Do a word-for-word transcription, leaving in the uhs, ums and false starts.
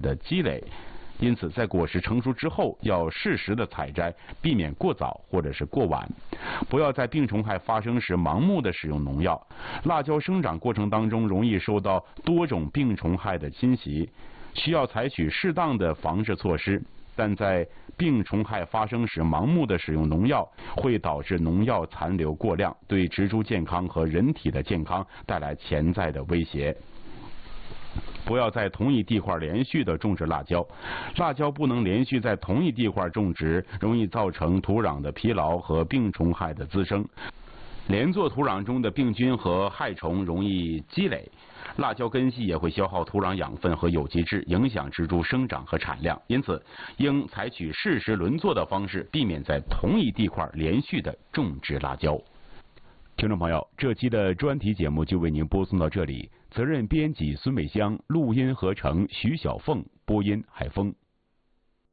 的积累。因此，在果实成熟之后，要适时的采摘，避免过早或者是过晚。不要在病虫害发生时盲目的使用农药。辣椒生长过程当中容易受到多种病虫害的侵袭，需要采取适当的防治措施。但在病虫害发生时盲目的使用农药，会导致农药残留过量，对植株健康和人体的健康带来潜在的威胁。不要在同一地块连续的种植辣椒，辣椒不能连续在同一地块种植，容易造成土壤的疲劳和病虫害的滋生。连作土壤中的病菌和害虫容易积累，辣椒根系也会消耗土壤养分和有机质，影响植株生长和产量。因此，应采取适时轮作的方式，避免在同一地块连续的种植辣椒。听众朋友，这期的专题节目就为您播送到这里，责任编辑孙美香，录音合成徐小凤，播音海峰。